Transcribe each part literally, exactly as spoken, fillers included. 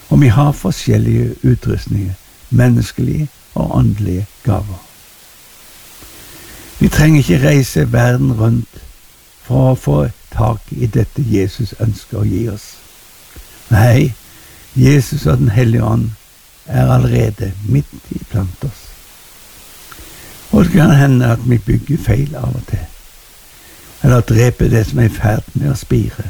Og vi har forskjellige utrustninger, menneskelige og åndelige gaver. Vi trenger ikke reise verden rundt for å få tak i dette Jesus ønsker å gi oss. Nei, Jesus og den hellige ånd er allerede midt i blant oss. Og det kan hende at vi bygger feil av og til, eller dreper det som er i ferd med å spire.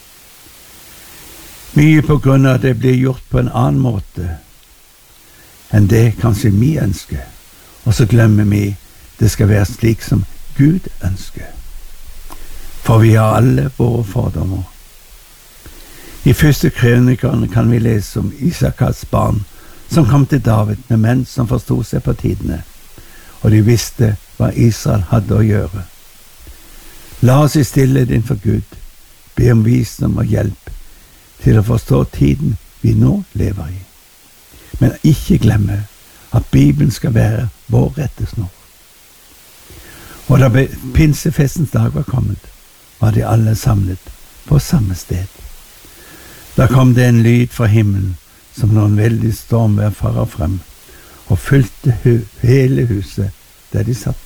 Mye på grunn av at det blir gjort på en annen måte enn det kanskje vi ønsker, og så glemmer vi det skal være slik som Gud ønsker. For vi har alle våre fordommer. I første krønikerne kan vi lese om Isakars barn som kom til David med menn som forstod seg på tidene, og de visste hva Israel hadde å gjøre. La oss i stillhet innfor Gud be om visdom og hjelp til å forstå tiden vi nå lever i. Men ikke glemme at Bibelen skal være vår rettesnor. Og da pinsefestens dag var kommet, var de alle samlet på samme sted. Da kom det en lyd fra himmelen, som når en veldig stormvær farer frem, og fylte hu hele huset der de satt.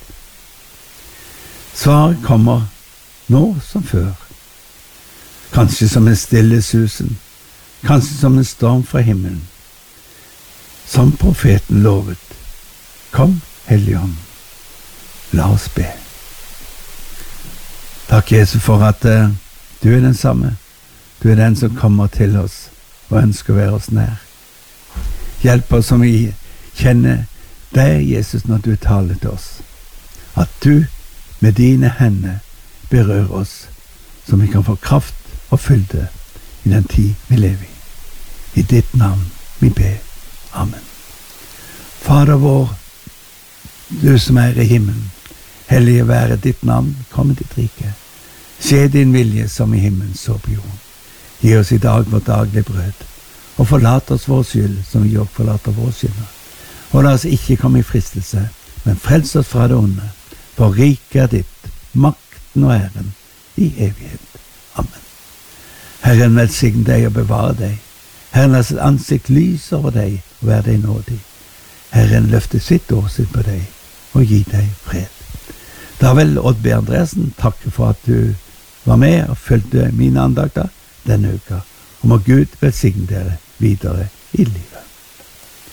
Svaret kommer nå som før, kanskje som en stille susen, kanskje som en storm fra himmelen. Som profeten lovet, kom Helligånd, la oss be. Takk Jesus for at uh, du er den samme. Du er den som kommer til oss og ønsker å være oss nær. Hjelp oss som vi kjenner deg, Jesus, når du taler til oss. At du med dine hender berører oss, så vi kan få kraft og fylde i den tid vi lever i. I ditt navn vi ber. Amen. Fader vår, du som er i himmelen, hellige være ditt navn, komme ditt rike. Skje din vilje som i himmelen så på jorden. Gi oss i dag vårt daglige brød, og forlat oss vår skyld, som vi også forlater vår skyld. Og la oss ikke komme i fristelse, men frels oss fra det onde, for riket er ditt, makten og æren, i evighet. Amen. Herren velsigne deg og bevare deg. Herren la sitt ansikt lyse over deg og være deg nådig. Herren løfte sitt åsyn på deg og gi deg fred. Da vil Odd B. Andresen takke for at du var med og fulgte mine andakter denne uka, og må Gud velsigne dere videre i liv.